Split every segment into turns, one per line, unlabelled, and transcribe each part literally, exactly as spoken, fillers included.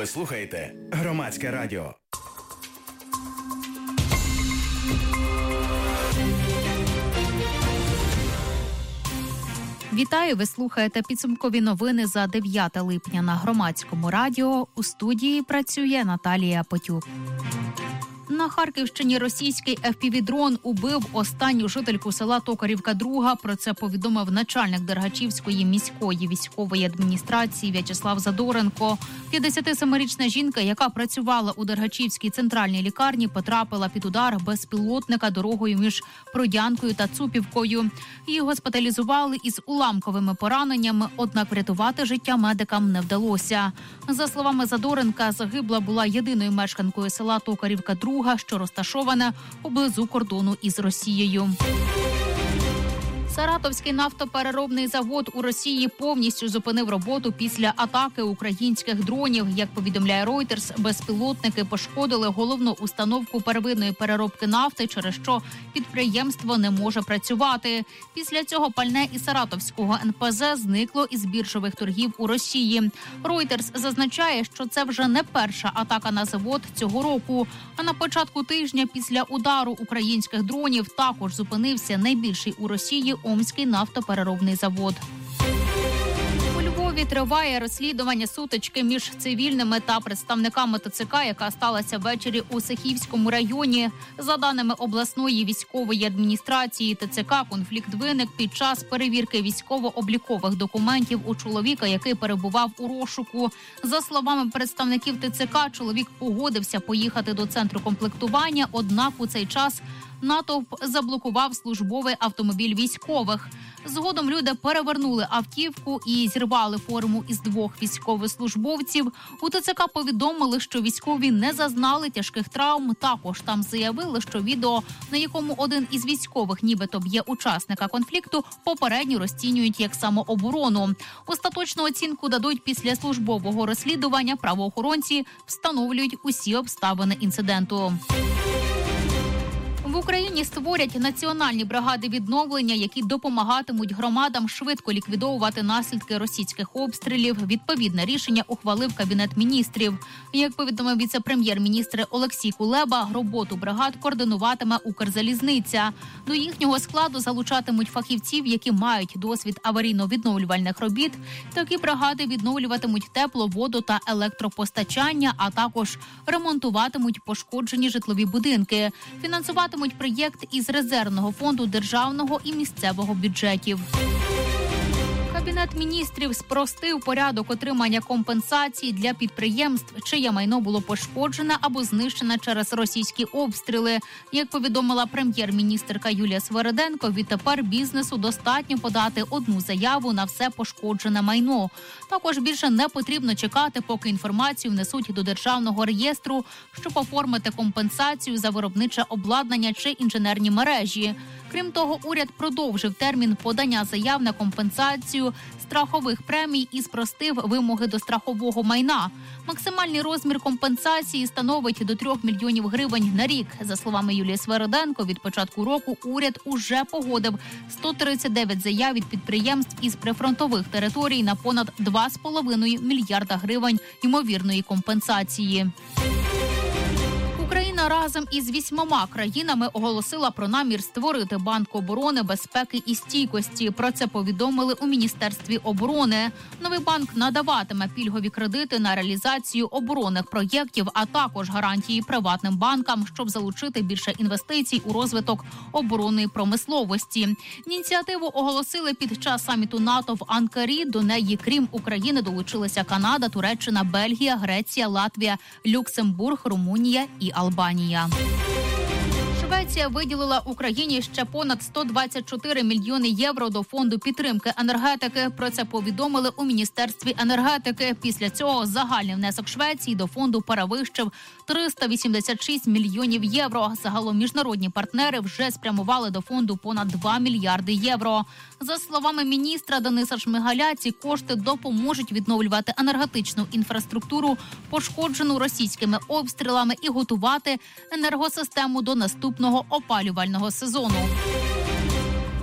Ви слухаєте Громадське радіо.
Вітаю, ви слухаєте підсумкові новини за дев'яте липня на Громадському радіо. У студії працює Наталія Потюк. На Харківщині російський еф пі ві-дрон убив останню жительку села Токарівка-Друга. Про це повідомив начальник Дергачівської міської військової адміністрації В'ячеслав Задоренко. п'ятдесятисемирічна жінка, яка працювала у Дергачівській центральній лікарні, потрапила під удар безпілотника дорогою між Продянкою та Цупівкою. Її госпіталізували із уламковими пораненнями, однак врятувати життя медикам не вдалося. За словами Задоренка, загибла була єдиною мешканкою села Токарівка-Друга, що розташоване поблизу кордону із Росією. Саратовський нафтопереробний завод у Росії повністю зупинив роботу після атаки українських дронів. Як повідомляє Reuters, безпілотники пошкодили головну установку первинної переробки нафти, через що підприємство не може працювати. Після цього пальне із Саратовського ен пе зе зникло із біржових торгів у Росії. Reuters зазначає, що це вже не перша атака на завод цього року. А на початку тижня після удару українських дронів також зупинився найбільший у Росії Омський нафтопереробний завод. У Львові триває розслідування сутички між цивільними та представниками те це ка, яка сталася ввечері у Сихівському районі. За даними обласної військової адміністрації те це ка, конфлікт виник під час перевірки військово-облікових документів у чоловіка, який перебував у розшуку. За словами представників те це ка, чоловік погодився поїхати до центру комплектування, однак у цей час натовп заблокував службовий автомобіль військових. Згодом люди перевернули автівку і зірвали форму із двох військовослужбовців. У те це ка повідомили, що військові не зазнали тяжких травм. Також там заявили, що відео, на якому один із військових нібито б'є учасника конфлікту, попередньо розцінюють як самооборону. Остаточну оцінку дадуть після службового розслідування. Правоохоронці встановлюють усі обставини інциденту. В Україні створять національні бригади відновлення, які допомагатимуть громадам швидко ліквідовувати наслідки російських обстрілів. Відповідне рішення ухвалив Кабінет міністрів. Як повідомив віце-прем'єр-міністр Олексій Кулеба, роботу бригад координуватиме Укрзалізниця. До їхнього складу залучатимуть фахівців, які мають досвід аварійно-відновлювальних робіт. Такі бригади відновлюватимуть тепло, воду та електропостачання, а також ремонтуватимуть пошкоджені житлові будинки. Фінансуватимуть проєкт із резервного фонду державного і місцевого бюджетів. Кабінет міністрів спростив порядок отримання компенсацій для підприємств, чиє майно було пошкоджене або знищене через російські обстріли. Як повідомила прем'єр-міністерка Юлія Свериденко, відтепер бізнесу достатньо подати одну заяву на все пошкоджене майно. Також більше не потрібно чекати, поки інформацію внесуть до державного реєстру, щоб оформити компенсацію за виробниче обладнання чи інженерні мережі. Крім того, уряд продовжив термін подання заяв на компенсацію страхових премій і спростив вимоги до страхового майна. Максимальний розмір компенсації становить до трьох мільйонів гривень на рік. За словами Юлії Свериденко, від початку року уряд уже погодив сто тридцять дев'ять заяв від підприємств із прифронтових територій на понад два з половиною мільярда гривень ймовірної компенсації. Україна разом із вісьмома країнами оголосила про намір створити Банк оборони, безпеки і стійкості. Про це повідомили у Міністерстві оборони. Новий банк надаватиме пільгові кредити на реалізацію оборонних проєктів, а також гарантії приватним банкам, щоб залучити більше інвестицій у розвиток оборонної промисловості. Ініціативу оголосили під час саміту НАТО в Анкарі. До неї, крім України, долучилися Канада, Туреччина, Бельгія, Греція, Латвія, Люксембург, Румунія і Албанія. Швеція виділила Україні ще понад сто двадцять чотири мільйони євро до фонду підтримки енергетики. Про це повідомили у Міністерстві енергетики. Після цього загальний внесок Швеції до фонду перевищив триста вісімдесят шість мільйонів євро. Загалом міжнародні партнери вже спрямували до фонду понад два мільярди євро. За словами міністра Дениса Шмигаля, ці кошти допоможуть відновлювати енергетичну інфраструктуру, пошкоджену російськими обстрілами, і готувати енергосистему до наступного опалювального сезону. Польща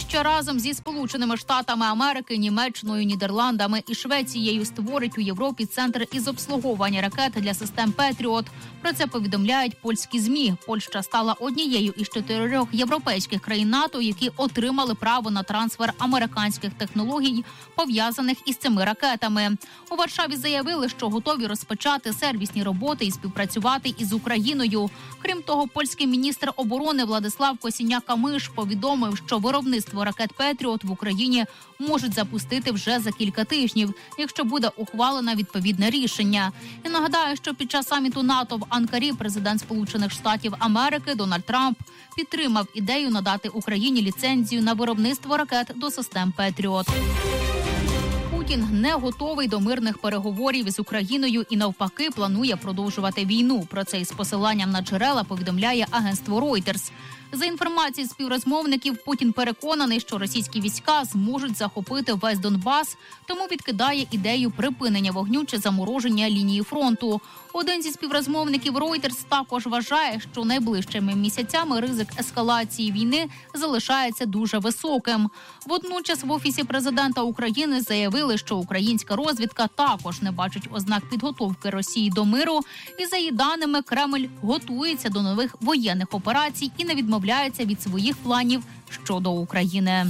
що разом зі Сполученими Штатами Америки, Німеччиною, Нідерландами і Швецією створить у Європі центр із обслуговування ракет для систем «Петріот». Про це повідомляють польські ЗМІ. Польща стала однією із чотирьох європейських країн НАТО, які отримали право на трансфер американських технологій, пов'язаних із цими ракетами. У Варшаві заявили, що готові розпочати сервісні роботи і співпрацювати із Україною. Крім того, польський міністр оборони Владислав Косіняк-Камиш повідомив, що виробництво ракет «Петріот» в Україні можуть запустити вже за кілька тижнів, якщо буде ухвалено відповідне рішення. І нагадаю, що під час саміту НАТО в Анкарі президент Сполучених Штатів Америки Дональд Трамп підтримав ідею надати Україні ліцензію на виробництво ракет до систем «Петріот». Путін не готовий до мирних переговорів з Україною і навпаки планує продовжувати війну. Про це із посиланням на джерела повідомляє агентство Reuters. За інформацією співрозмовників, Путін переконаний, що російські війська зможуть захопити весь Донбас, тому відкидає ідею припинення вогню чи замороження лінії фронту. Один зі співрозмовників Reuters також вважає, що найближчими місяцями ризик ескалації війни залишається дуже високим. Водночас в Офісі президента України заявили, що українська розвідка також не бачить ознак підготовки Росії до миру. І за її даними, Кремль готується до нових воєнних операцій і не відмовляється від своїх планів щодо України.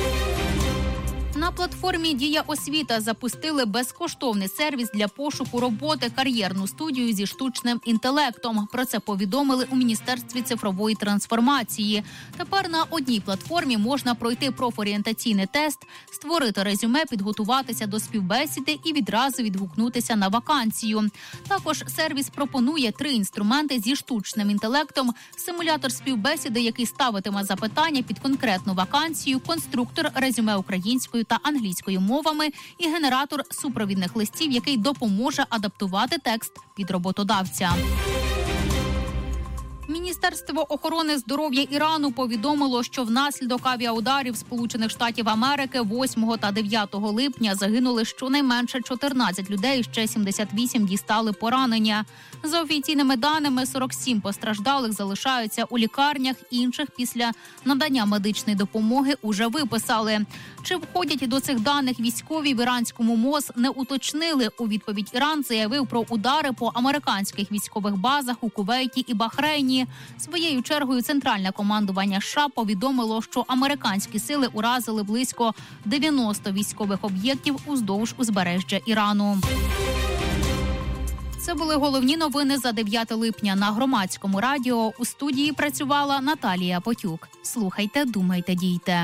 На платформі «Дія освіта» запустили безкоштовний сервіс для пошуку роботи кар'єрну студію зі штучним інтелектом. Про це повідомили у Міністерстві цифрової трансформації. Тепер на одній платформі можна пройти профорієнтаційний тест, створити резюме, підготуватися до співбесіди і відразу відгукнутися на вакансію. Також сервіс пропонує три інструменти зі штучним інтелектом: симулятор співбесіди, який ставитиме запитання під конкретну вакансію, конструктор резюме українською та англійською мовами і генератор супровідних листів, який допоможе адаптувати текст під роботодавця. Міністерство охорони здоров'я Ірану повідомило, що внаслідок авіаударів Сполучених Штатів Америки восьмого та дев'ятого липня загинули щонайменше чотирнадцять людей, ще сімдесят вісім дістали поранення. За офіційними даними, сорок сім постраждалих залишаються у лікарнях, інших після надання медичної допомоги уже виписали. Чи входять до цих даних військові в іранському МОЗ, не уточнили. У відповідь Іран заявив про удари по американських військових базах у Кувейті і Бахрейні. Своєю чергою Центральне командування США повідомило, що американські сили уразили близько дев'яносто військових об'єктів уздовж узбережжя Ірану. Це були головні новини за дев'яте липня на Громадському радіо. У студії працювала Наталія Потюк. Слухайте, думайте, дійте.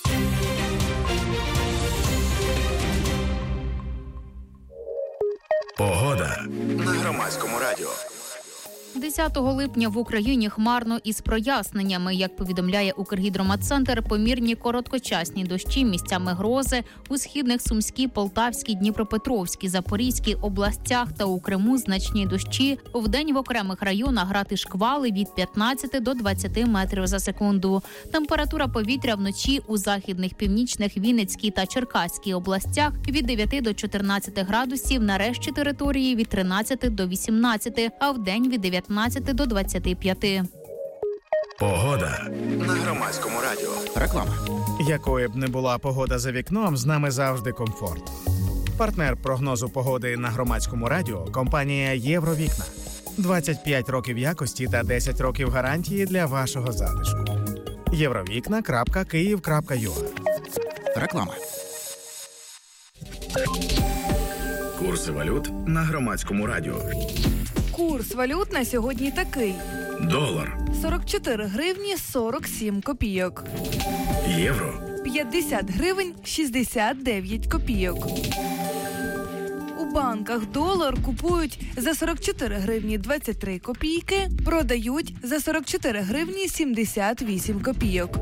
Погода на Громадському радіо.
десятого липня в Україні хмарно із проясненнями. Як повідомляє Укргідромедцентр, помірні короткочасні дощі, місцями грози у східних Сумській, Полтавській, Дніпропетровській, Запорізькій областях та у Криму значні дощі. Вдень в окремих районах грати шквали від п'ятнадцяти до двадцяти метрів за секунду. Температура повітря вночі у західних, північних, Вінницькій та Черкаській областях від дев'яти до чотирнадцяти градусів, на решті території від тринадцяти до вісімнадцяти, а вдень від дев'ятнадцяти до двадцяти п'яти.
Погода на Громадському радіо. Реклама.
Якою б не була погода за вікном, з нами завжди комфорт. Партнер прогнозу погоди на Громадському радіо – компанія «Євровікна». двадцять п'ять років якості та десять років гарантії для вашого затишку. євровікна крапка київ крапка ю а.
Реклама. Курси валют на Громадському радіо.
Курс валют на сьогодні такий.
Долар.
сорок чотири гривні сорок сім копійок.
Євро.
п'ятдесят гривень шістдесят дев'ять копійок. У банках долар купують за сорок чотири гривні двадцять три копійки, продають за сорок чотири гривні сімдесят вісім копійок.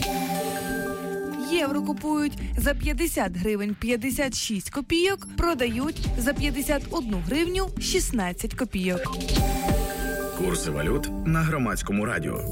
Євро купують за п'ятдесят гривень п'ятдесят шість копійок, продають за п'ятдесят одну гривню шістнадцять копійок.
Курси валют на Громадському радіо.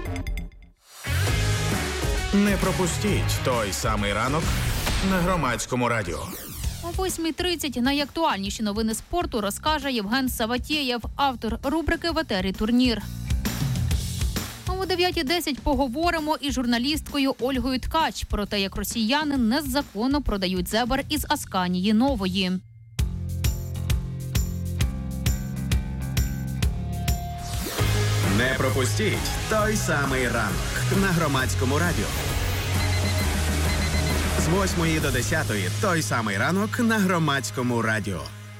Не пропустіть той самий ранок на Громадському радіо.
О восьмій тридцять найактуальніші новини спорту розкаже Євген Саватєєв, автор рубрики «В етері турнір». О дев'ятій десять поговоримо із журналісткою Ольгою Ткач про те, як росіяни незаконно продають зебр із Асканії Нової.
Не пропустіть той самий ранок на Громадському радіо. З восьмої до десятої той самий ранок на Громадському радіо.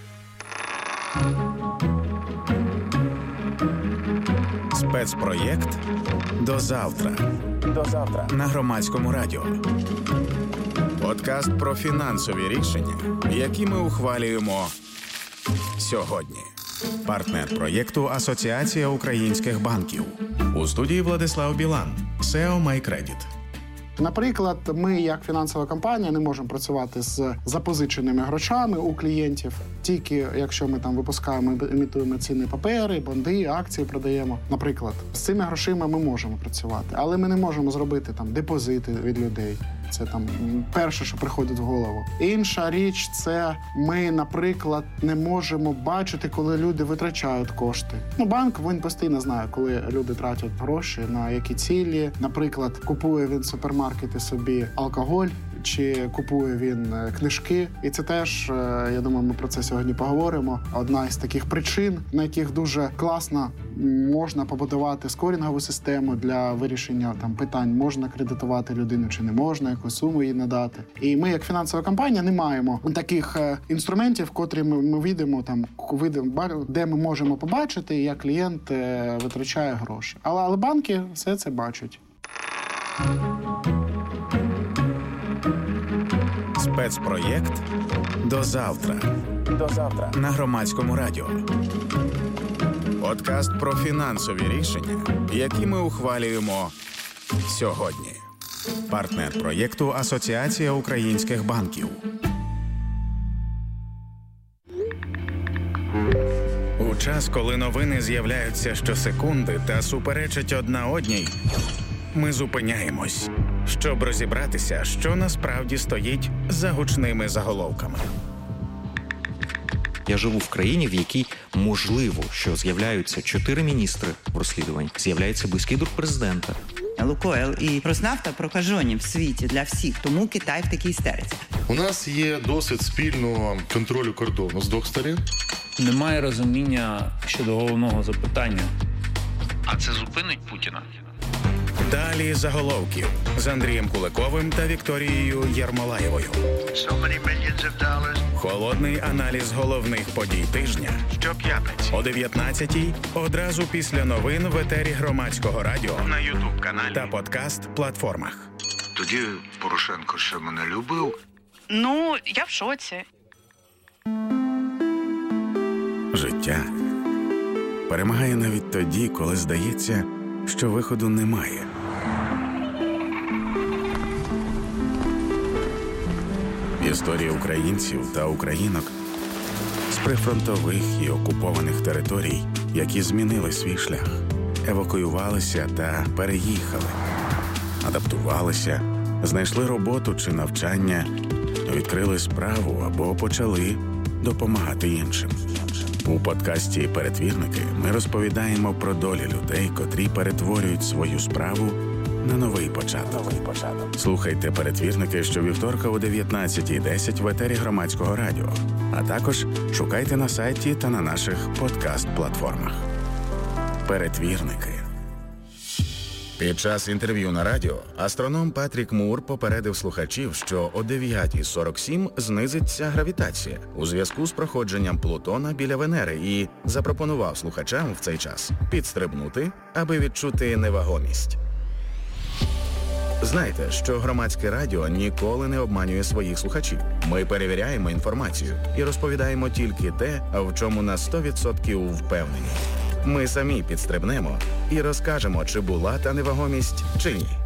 Спецпроєкт «До завтра». До завтра на Громадському радіо. Подкаст про фінансові рішення, які ми ухвалюємо сьогодні. Партнер проєкту «Асоціація українських банків». У студії Владислав Білан, сео MyCredit.
Наприклад, ми, як фінансова компанія, не можемо працювати з запозиченими грошами у клієнтів, тільки якщо ми там випускаємо, імітуємо цінні папери, бонди, акції продаємо. Наприклад, з цими грошима ми можемо працювати, але ми не можемо зробити там депозити від людей. Це там перше, що приходить в голову. Інша річ – це ми, наприклад, не можемо бачити, коли люди витрачають кошти. Ну, банк, він постійно знає, коли люди тратять гроші, на які цілі. Наприклад, купує він в супермаркеті собі алкоголь, чи купує він книжки. І це теж, я думаю, ми про це сьогодні поговоримо. Одна із таких причин, на яких дуже класно можна побудувати скорінгову систему для вирішення там питань, можна кредитувати людину чи не можна, яку суму їй надати. І ми, як фінансова компанія, не маємо таких е, інструментів, котрі ми, ми видимо, там, видимо, де ми можемо побачити, як клієнт е, витрачає гроші. Але, але банки все це бачать.
Спецпроєкт «До завтра». До завтра на Громадському радіо. Подкаст про фінансові рішення, які ми ухвалюємо сьогодні. Партнер проєкту «Асоціація українських банків». У час, коли новини з'являються щосекунди та суперечать одна одній, ми зупиняємось, щоб розібратися, що насправді стоїть за гучними заголовками.
Я живу в країні, в якій можливо, що з'являються чотири міністри в розслідуванні, з'являється близький друг президента.
Лукойл і Роснафта прокажені в світі для всіх, тому Китай в такій істериці.
У нас є досвід спільного контролю кордону з двох сторін.
Немає розуміння щодо головного запитання.
А це зупинить Путіна?
Далі заголовків з Андрієм Куликовим та Вікторією Єрмолаєвою. Холодний аналіз головних подій тижня. Щоп'ятниці о дев'ятнадцятій, одразу після новин в етері Громадського радіо, на ютуб-каналі та подкаст-платформах.
Тоді Порошенко ще мене любив.
Ну, я в шоці.
Життя перемагає навіть тоді, коли здається, що виходу немає. Історії українців та українок з прифронтових і окупованих територій, які змінили свій шлях, евакуювалися та переїхали, адаптувалися, знайшли роботу чи навчання, відкрили справу або почали допомагати іншим. У подкасті «Перетвірники» ми розповідаємо про долі людей, котрі перетворюють свою справу на новий початок. Слухайте «Перетвірники» щовівторка о дев'ятнадцятій десять в етері Громадського радіо, а також шукайте на сайті та на наших подкаст-платформах. «Перетвірники». Під час інтерв'ю на радіо астроном Патрік Мур попередив слухачів, що о дев'ятій сорок сім знизиться гравітація у зв'язку з проходженням Плутона біля Венери і запропонував слухачам в цей час підстрибнути, аби відчути невагомість. Знайте, що Громадське радіо ніколи не обманює своїх слухачів. Ми перевіряємо інформацію і розповідаємо тільки те, в чому на сто відсотків впевнені. Ми самі підстрибнемо і розкажемо, чи була та невагомість, чи ні.